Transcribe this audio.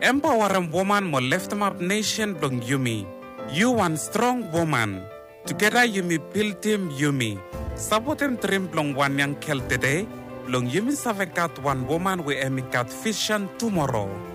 Empower a woman mo lift up nation blong Yumi. You one strong woman. Together Yumi build team Yumi. Sabotem trim blong one young kel today. Blong Yumi savekat one woman we emikat vision tomorrow.